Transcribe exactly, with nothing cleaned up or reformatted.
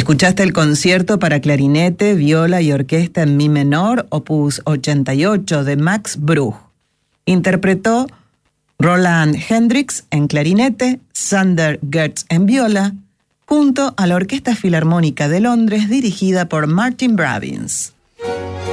Escuchaste el concierto para clarinete, viola y orquesta en mi menor, opus ochenta y ocho, de Max Bruch. Interpretó Roland Hendricks en clarinete, Sander Goetz en viola, junto a la Orquesta Filarmónica de Londres dirigida por Martin Bravins.